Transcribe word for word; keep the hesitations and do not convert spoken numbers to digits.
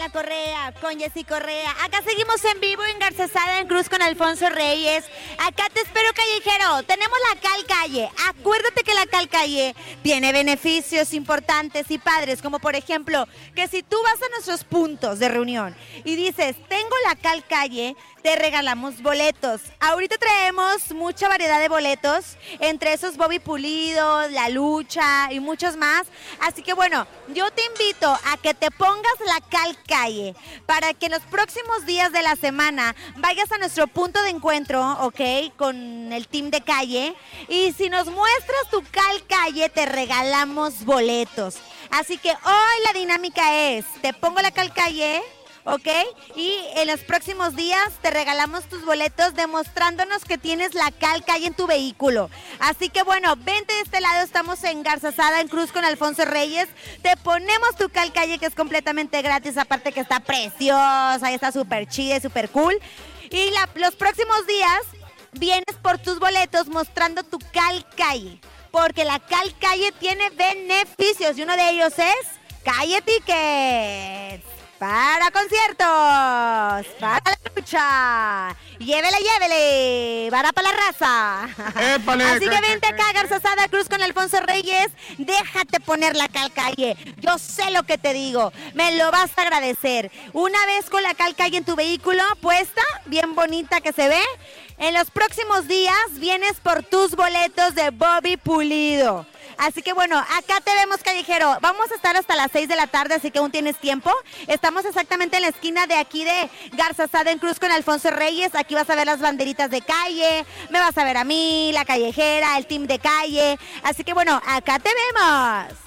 Daniela Correa, con Jessy Correa. Acá seguimos en vivo en Garzazada en Cruz con Alfonso Reyes. Acá te espero, callejero. Tenemos la Cal Calle. Acuérdate que la Cal Calle tiene beneficios importantes y padres, como por ejemplo, que si tú vas a nuestros puntos de reunión y dices, tengo la Cal Calle, te regalamos boletos. Ahorita traemos mucha variedad de boletos, entre esos Bobby Pulido, La Lucha y muchos más. Así que bueno, yo te invito a que te pongas la Cal Calle para que en los próximos días de la semana vayas a nuestro punto de encuentro, ¿ok? Con el team de calle. Y si nos muestras tu Cal Calle, te regalamos boletos. Así que hoy la dinámica es, te pongo la Cal Calle, ¿ok? Y en los próximos días te regalamos tus boletos demostrándonos que tienes la Cal Calle en tu vehículo. Así que bueno, vente de este lado, estamos en Garzazada en Cruz con Alfonso Reyes. Te ponemos tu Cal Calle, que es completamente gratis, aparte que está preciosa, está súper chida y súper cool. Y la, los próximos días vienes por tus boletos mostrando tu Cal Calle, porque la Cal Calle tiene beneficios y uno de ellos es Calle Tickets. Para conciertos, para la lucha, llévele, llévele, para para la raza. Épale, así que vente acá, Garzazada Cruz con Alfonso Reyes, déjate poner la Cal Calle. Yo sé lo que te digo, me lo vas a agradecer. Una vez con la Cal Calle en tu vehículo puesta, bien bonita que se ve, en los próximos días vienes por tus boletos de Bobby Pulido. Así que bueno, acá te vemos, callejero. Vamos a estar hasta las seis de la tarde, así que aún tienes tiempo. Estamos exactamente en la esquina de aquí de Garzazada en Cruz con Alfonso Reyes. Aquí vas a ver las banderitas de calle, me vas a ver a mí, la callejera, el team de calle. Así que bueno, acá te vemos.